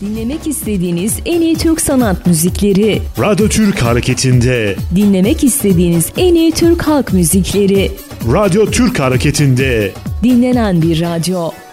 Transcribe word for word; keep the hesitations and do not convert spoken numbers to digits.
Dinlemek istediğiniz en iyi Türk sanat müzikleri. Radyo Türk Hareketi'nde. Dinlemek istediğiniz en iyi Türk halk müzikleri. Radyo Türk Hareketi'nde. Dinlenen bir radyo.